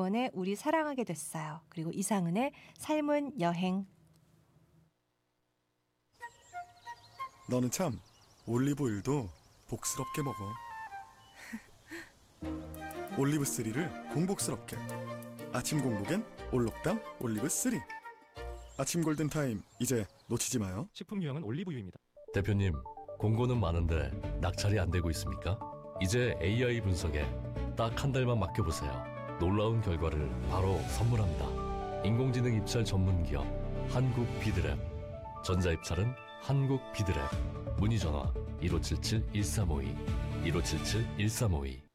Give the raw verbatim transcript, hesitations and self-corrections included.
이태원의 우리 사랑하게 됐어요. 그리고 이상은의 삶은 여행. 너는 참 올리브오일도 복스럽게 먹어. 올리브쓰리를 공복스럽게. 아침 공복엔 올록당 올리브쓰리. 아침 골든타임 이제 놓치지 마요. 식품 유형은 올리브유입니다. 대표님, 공고는 많은데 낙찰이 안 되고 있습니까? 이제 에이아이 분석에 딱 한 달만 맡겨보세요. 놀라운 결과를 바로 선물합니다. 인공지능 입찰 전문 기업 한국 비드랩. 전자 입찰은 한국 비드랩. 문의 전화 일오칠칠 일삼오이 일오칠칠 일삼오이.